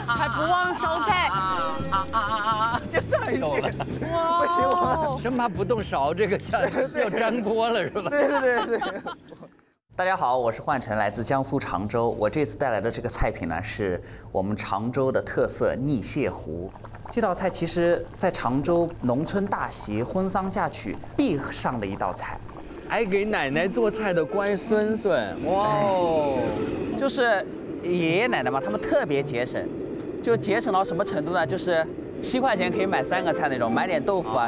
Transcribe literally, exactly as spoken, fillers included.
还不忘烧菜， 啊啊啊啊！就这样有了。 哇！ 不行我生怕不动勺，这个像要粘锅了是吧？ 对对对对。 大家好，我是焕晨，来自江苏常州。我这次带来的这个菜品呢，是我们常州的特色腻蟹糊。这道菜其实，在常州农村大喜、婚丧嫁娶必上的一道菜。 还给奶奶做菜的乖孙孙，哇哦！ 就是爷爷奶奶嘛，他们特别节省，就节省到什么程度呢？就是七块钱可以买三个菜那种，买点豆腐啊，